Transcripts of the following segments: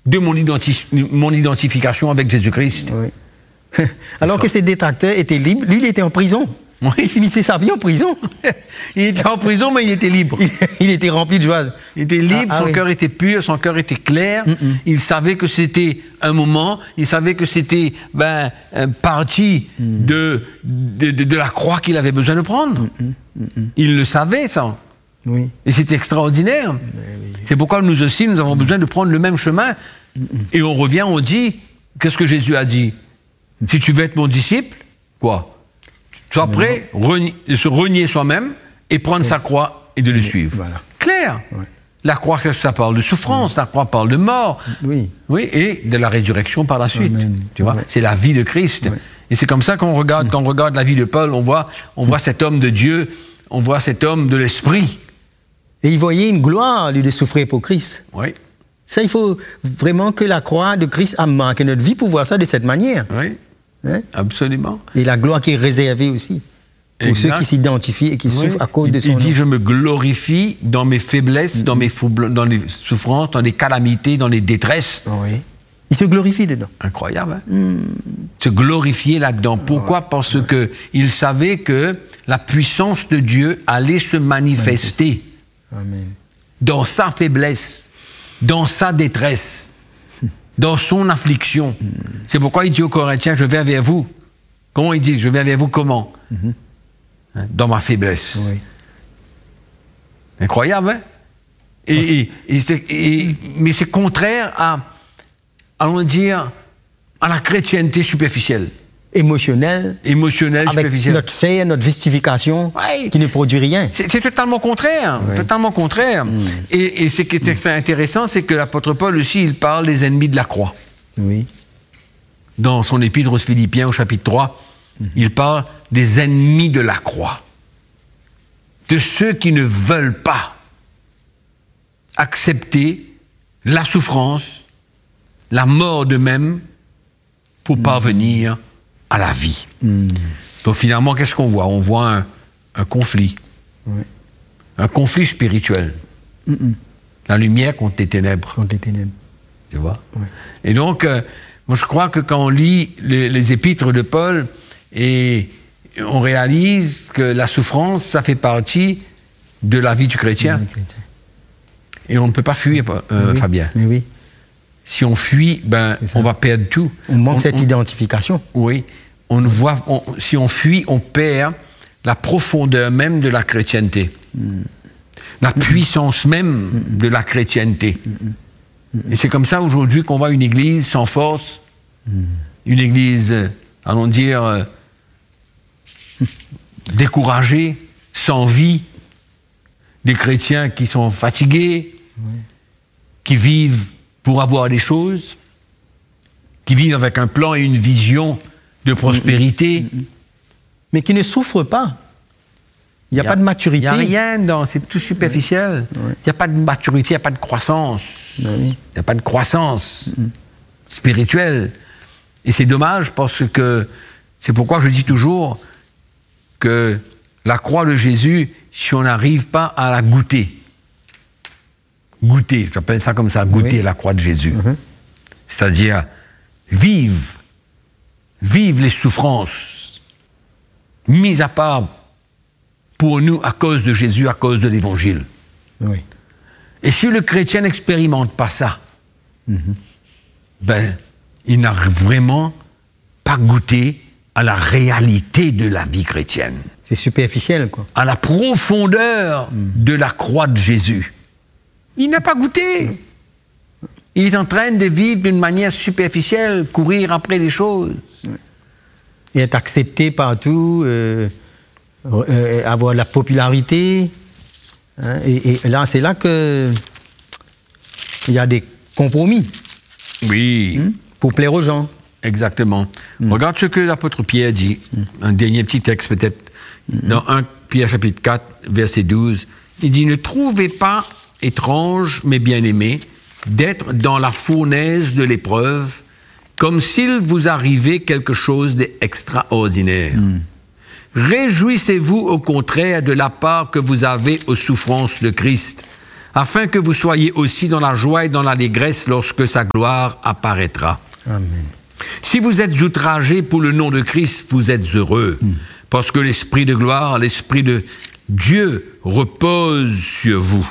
de mon identification avec Jésus-Christ. Oui. Alors que ses détracteurs étaient libres, lui, il était en prison. Oui. Il finissait sa vie en prison. Il était en prison, mais il était libre. Il était rempli de joie. Il était libre, son oui. cœur était pur, son cœur était clair. Il savait que c'était un moment, il savait que c'était partie de la croix qu'il avait besoin de prendre. Il le savait, ça. Oui. Et c'était extraordinaire. Oui. C'est pourquoi nous aussi, nous avons besoin de prendre le même chemin. Et on revient, on dit, qu'est-ce que Jésus a dit? Si tu veux être mon disciple, quoi? Sois prêt, se renier soi-même et prendre sa croix et de le suivre. Voilà. Clair. Ouais. La croix, ça parle de souffrance, la croix parle de mort. Oui. Oui, et de la résurrection par la suite. Amen. Tu vois, c'est la vie de Christ. Ouais. Et c'est comme ça qu'on regarde, quand on regarde la vie de Paul, on voit cet homme de Dieu, on voit cet homme de l'esprit. Et il voyait une gloire, lui, de souffrir pour Christ. Oui. Ça, il faut vraiment que la croix de Christ a marqué notre vie pour voir ça de cette manière. Oui. Hein? Absolument. Et la gloire qui est réservée aussi pour Exact. ceux qui s'identifient et qui souffrent à cause de son Il dit, nom. je me glorifie dans mes faiblesses, dans les souffrances, dans les calamités, dans les détresses. Oui. Il se glorifie dedans. Incroyable, hein? Se glorifier là-dedans. Pourquoi? Parce que il savait que la puissance de Dieu allait se manifester Amen. dans sa faiblesse, dans sa détresse, dans son affliction. C'est pourquoi il dit aux Corinthiens, je viens vers vous. Comment il dit? Je viens vers vous comment? Hein? Dans ma faiblesse. Oui. Incroyable, hein? Mais c'est contraire à, allons dire, à la chrétienté superficielle. Émotionnel. Émotionnelle, Avec superficielle. notre fait, notre justification, Ouais. qui ne produit rien. C'est totalement contraire, Oui. totalement contraire. Et ce qui est extrêmement intéressant, c'est que l'apôtre Paul aussi, il parle des ennemis de la croix. Oui. Dans son épître aux Philippiens, au chapitre 3, il parle des ennemis de la croix. De ceux qui ne veulent pas accepter la souffrance, la mort d'eux-mêmes, pour parvenir à la vie. Donc finalement, qu'est-ce qu'on voit? On voit un conflit. Oui. Un conflit spirituel. La lumière contre les ténèbres. Contre les ténèbres. Tu vois? Oui. Et donc, moi je crois que quand on lit les épîtres de Paul, et on réalise que la souffrance, ça fait partie de la vie du chrétien. Les chrétiens. Et on ne peut pas fuir, Oui. Fabien. Mais oui. Si on fuit, C'est ça. on va perdre tout. On manque cette identification. Oui. Si on fuit, on perd la profondeur même de la chrétienté. La puissance même de la chrétienté. Et c'est comme ça aujourd'hui qu'on voit une église sans force, une église, allons dire, découragée, sans vie, des chrétiens qui sont fatigués, qui vivent pour avoir des choses, qui vivent avec un plan et une vision de prospérité. Mais qui ne souffrent pas. Il n'y a pas de maturité. Il n'y a rien dans, c'est tout superficiel. Il n'y a pas de maturité, il n'y a pas de croissance. Oui. Il n'y a pas de croissance spirituelle. Et c'est dommage parce que c'est pourquoi je dis toujours que la croix de Jésus, si on n'arrive pas à la goûter, j'appelle ça comme ça, goûter la croix de Jésus. C'est-à-dire vivre les souffrances mises à part pour nous à cause de Jésus, à cause de l'Évangile. Oui. Et si le chrétien n'expérimente pas ça, il n'a vraiment pas goûté à la réalité de la vie chrétienne, C'est superficiel, quoi. à la profondeur de la croix de Jésus. Il n'a pas goûté. Il est en train de vivre d'une manière superficielle, courir après les choses. Et être accepté partout, avoir la popularité. Hein, et là, c'est là que il y a des compromis Oui, pour plaire aux gens. exactement. Regarde ce que l'apôtre Pierre dit. Un dernier petit texte peut-être. Dans 1 Pierre chapitre 4, verset 12. Il dit, ne trouvez pas étrange, mes bien-aimés, d'être dans la fournaise de l'épreuve, comme s'il vous arrivait quelque chose d'extraordinaire. Réjouissez-vous au contraire de la part que vous avez aux souffrances de Christ, afin que vous soyez aussi dans la joie et dans l'allégresse lorsque sa gloire apparaîtra. Amen. Si vous êtes outragés pour le nom de Christ, vous êtes heureux, parce que l'Esprit de gloire, l'Esprit de Dieu repose sur vous.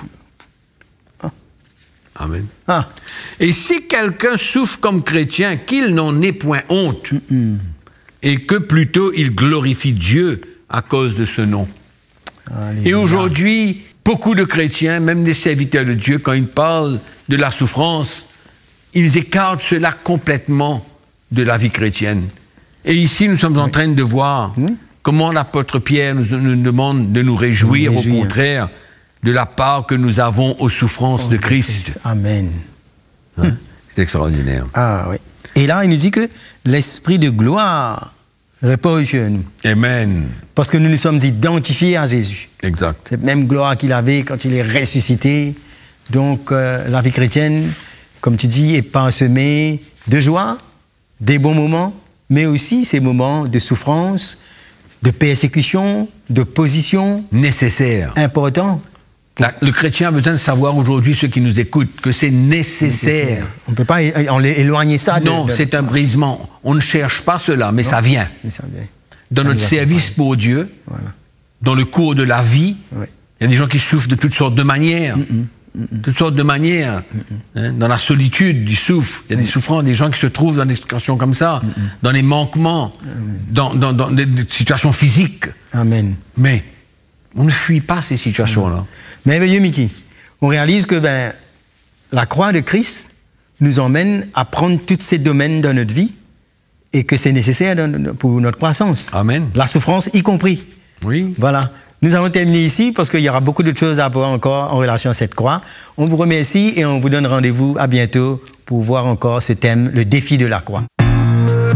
Amen. Ah. Et si quelqu'un souffre comme chrétien, qu'il n'en ait point honte, et que plutôt il glorifie Dieu à cause de ce nom. Alléluia. Et aujourd'hui, beaucoup de chrétiens, même des serviteurs de Dieu, quand ils parlent de la souffrance, ils écartent cela complètement de la vie chrétienne. Et ici, nous sommes en train de voir comment l'apôtre Pierre nous demande de nous réjouir, au contraire, de la part que nous avons aux souffrances de Christ. Amen. Hein? C'est extraordinaire. Ah oui. Et là, il nous dit que l'Esprit de gloire repose sur nous. Amen. Parce que nous nous sommes identifiés à Jésus. Exact. Cette même gloire qu'il avait quand il est ressuscité. Donc, la vie chrétienne, comme tu dis, est parsemée de joie, des bons moments, mais aussi ces moments de souffrance, de persécution, d'opposition. Nécessaire. Important. Le chrétien a besoin de savoir aujourd'hui, ceux qui nous écoutent, que c'est nécessaire. On ne peut pas éloigner ça. Non, c'est un brisement. On ne cherche pas cela, mais ça vient. Mais ça vient. Dans notre service pour Dieu, dans le cours de la vie, il y a des gens qui souffrent de toutes sortes de manières. Toutes sortes de manières. Hein, dans la solitude, ils souffrent. Il y a des souffrances, des gens qui se trouvent dans des situations comme ça, dans les manquements, dans des situations physiques. Amen. Mais on ne fuit pas ces situations-là. Merveilleux, Mickey. On réalise que la croix de Christ nous emmène à prendre tous ces domaines dans notre vie et que c'est nécessaire pour notre croissance. Amen. La souffrance y compris. Oui. Voilà. Nous allons terminer ici parce qu'il y aura beaucoup d'autres choses à voir encore en relation à cette croix. On vous remercie et on vous donne rendez-vous à bientôt pour voir encore ce thème, le défi de la croix.